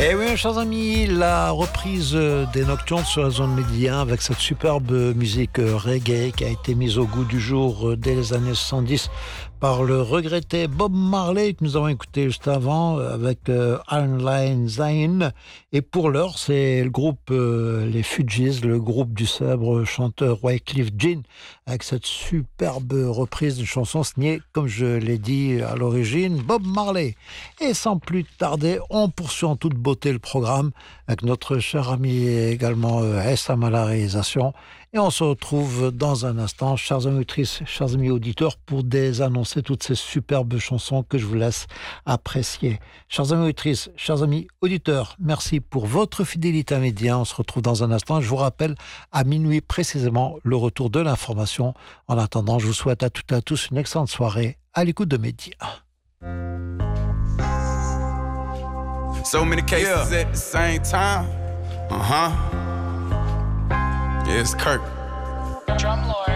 Et oui, chers amis, la reprise des Nocturnes sur la zone média avec cette superbe musique reggae qui a été mise au goût du jour dès les années 70 par le regretté Bob Marley que nous avons écouté juste avant avec Alan Zayn. Et pour l'heure, c'est le groupe les Fugees, le groupe du célèbre chanteur Wyclef Jean avec cette superbe reprise d'une chanson signée, comme je l'ai dit à l'origine, Bob Marley. Et sans plus tarder, on poursuit en toute beauté le programme avec notre cher ami également Essam à la réalisation. Et on se retrouve dans un instant, chers amis auditrices, chers amis auditeurs, pour désannoncer toutes ces superbes chansons que je vous laisse apprécier. Chers amis auditrices, chers amis auditeurs, merci pour votre fidélité à Média. On se retrouve dans un instant. Je vous rappelle, à minuit précisément, le retour de l'information. En attendant, je vous souhaite à toutes et à tous une excellente soirée à l'écoute de Média. So many cases at the same time. Yeah, it's Kirk. Drum Lord.